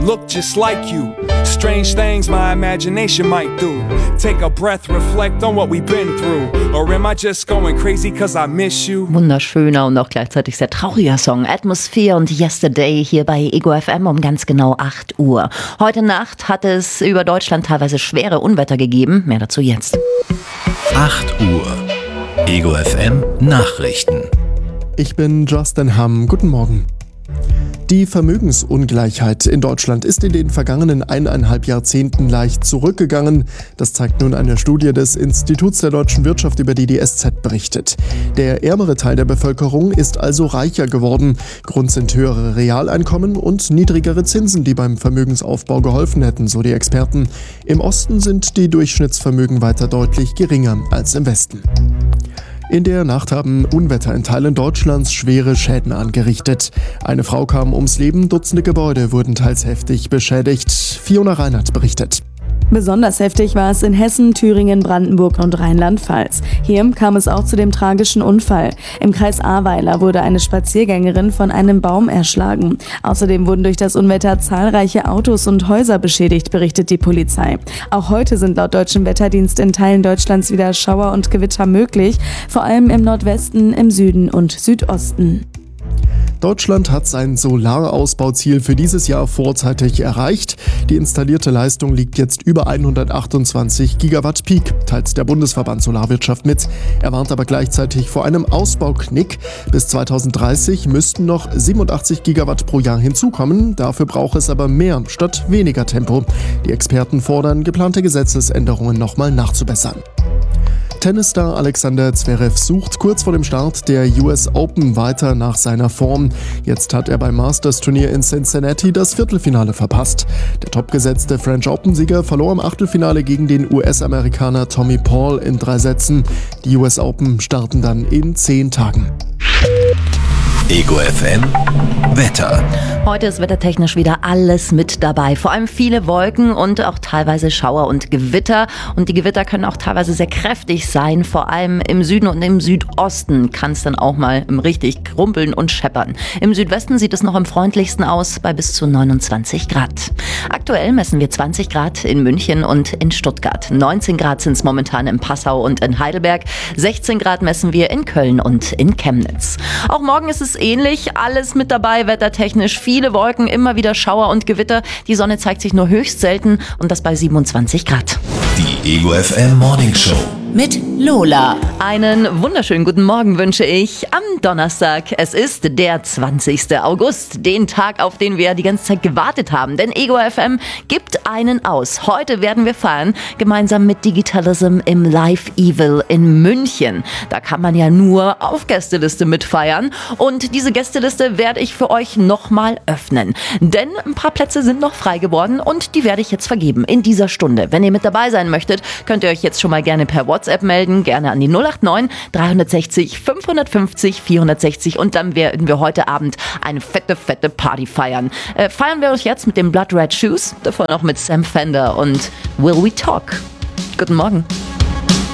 look just like you. Strange things my imagination might do. Take a breath, reflect on what we've been through. Or am I just going crazy cause I miss you? Wunderschöner und auch gleichzeitig sehr trauriger Song. Atmosphere und Yesterday hier bei Ego FM um ganz genau 8 Uhr. Heute Nacht hat es über Deutschland teilweise schwere Unwetter gegeben. Mehr dazu jetzt. 8 Uhr. Ego FM Nachrichten. Ich bin Justin Hamm. Guten Morgen. Die Vermögensungleichheit in Deutschland ist in den vergangenen 1,5 Jahrzehnten leicht zurückgegangen. Das zeigt nun eine Studie des Instituts der deutschen Wirtschaft, über die SZ berichtet. Der ärmere Teil der Bevölkerung ist also reicher geworden. Grund sind höhere Realeinkommen und niedrigere Zinsen, die beim Vermögensaufbau geholfen hätten, so die Experten. Im Osten sind die Durchschnittsvermögen weiter deutlich geringer als im Westen. In der Nacht haben Unwetter in Teilen Deutschlands schwere Schäden angerichtet. Eine Frau kam ums Leben, Dutzende Gebäude wurden teils heftig beschädigt. Fiona Reinhardt berichtet. Besonders heftig war es in Hessen, Thüringen, Brandenburg und Rheinland-Pfalz. Hier kam es auch zu dem tragischen Unfall. Im Kreis Ahrweiler wurde eine Spaziergängerin von einem Baum erschlagen. Außerdem wurden durch das Unwetter zahlreiche Autos und Häuser beschädigt, berichtet die Polizei. Auch heute sind laut deutschem Wetterdienst in Teilen Deutschlands wieder Schauer und Gewitter möglich, vor allem im Nordwesten, im Süden und Südosten. Deutschland hat sein Solarausbauziel für dieses Jahr vorzeitig erreicht. Die installierte Leistung liegt jetzt über 128 Gigawatt Peak, teilt der Bundesverband Solarwirtschaft mit. Er warnt aber gleichzeitig vor einem Ausbauknick. Bis 2030 müssten noch 87 Gigawatt pro Jahr hinzukommen. Dafür braucht es aber mehr statt weniger Tempo. Die Experten fordern, geplante Gesetzesänderungen nochmal nachzubessern. Tennisstar Alexander Zverev sucht kurz vor dem Start der US Open weiter nach seiner Form. Jetzt hat er beim Masters-Turnier in Cincinnati das Viertelfinale verpasst. Der topgesetzte French Open-Sieger verlor im Achtelfinale gegen den US-Amerikaner Tommy Paul in 3 Sätzen. Die US Open starten dann in 10 Tagen. Ego FM Wetter. Heute ist wettertechnisch wieder alles mit dabei. Vor allem viele Wolken und auch teilweise Schauer und Gewitter. Und die Gewitter können auch teilweise sehr kräftig sein. Vor allem im Süden und im Südosten kann es dann auch mal richtig krumpeln und scheppern. Im Südwesten sieht es noch am freundlichsten aus bei bis zu 29 Grad. Aktuell messen wir 20 Grad in München und in Stuttgart. 19 Grad sind es momentan in Passau und in Heidelberg. 16 Grad messen wir in Köln und in Chemnitz. Auch morgen ist es ähnlich. Alles mit dabei, wettertechnisch. Viele Wolken, immer wieder Schauer und Gewitter. Die Sonne zeigt sich nur höchst selten und das bei 27 Grad. Die Ego FM Morning Show mit Lola. Einen wunderschönen guten Morgen wünsche ich am Donnerstag. Es ist der 20. August, den Tag, auf den wir die ganze Zeit gewartet haben. Denn Ego FM gibt einen aus. Heute werden wir feiern, gemeinsam mit Digitalism im Live Evil in München. Da kann man ja nur auf Gästeliste mitfeiern. Und diese Gästeliste werde ich für euch nochmal öffnen. Denn ein paar Plätze sind noch frei geworden und die werde ich jetzt vergeben in dieser Stunde. Wenn ihr mit dabei sein möchtet, könnt ihr euch jetzt schon mal gerne per WhatsApp melden, gerne an die 089 360 550 460 und dann werden wir heute Abend eine fette Party feiern. Feiern wir euch jetzt mit den Blood Red Shoes, davon auch mit Sam Fender und Will We Talk. Guten Morgen.